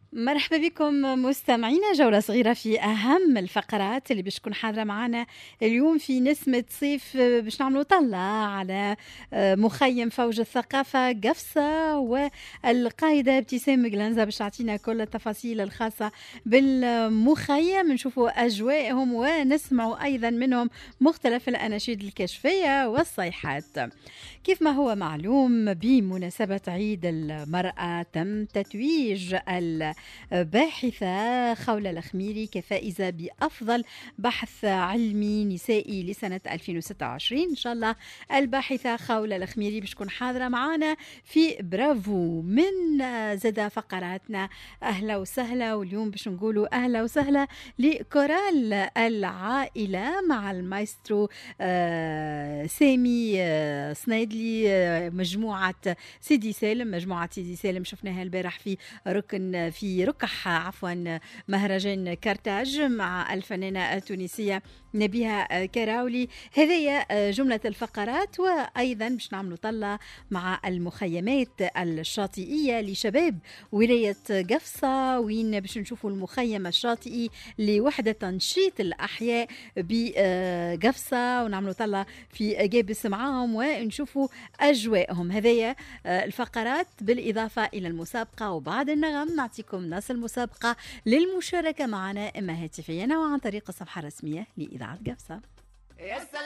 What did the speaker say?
مرحبا بكم مستمعينا، جولة صغيرة في أهم الفقرات اللي باش تكون حاضرة معنا اليوم في نسمة صيف. باش نعملوا طلة على مخيم فوج الثقافة قفصة، والقائدة ابتسام مقلنزة باش تعطينا كل التفاصيل الخاصة بالمخيم، نشوفوا أجواءهم ونسمعوا أيضا منهم مختلف الأناشيد الكشفية والصيحات. كيف ما هو معلوم، بمناسبة عيد المرأة تم تتويج باحثة خولة الخميري كفائزة بأفضل بحث علمي نسائي لسنة 2026. إن شاء الله الباحثة خولة الخميري باش تكون حاضرة معنا في برافو من زدا فقراتنا. أهلا وسهلا، واليوم باش نقولوا أهلا وسهلا لكورال العائلة مع المايسترو سامي صنيدلي، مجموعة سيدي سالم شفناها البارح في ركح مهرجان كارتاج مع الفنانة التونسية نبيها كراولي. هذه جملة الفقرات، وأيضا باش نعملوا طلة مع المخيمات الشاطئية لشباب ولاية قفصة، وين باش نشوفوا المخيم الشاطئي لوحدة تنشيط الأحياء بقفصة، ونعملوا طلة في قابس معاهم ونشوفوا أجواءهم. هذه الفقرات بالإضافة إلى المسابقة، وبعد النغم نعطيكم نص المسابقة للمشاركة معنا إما هاتفيا أو عن طريق الصفحة الرسمية لإذاعة قفصة.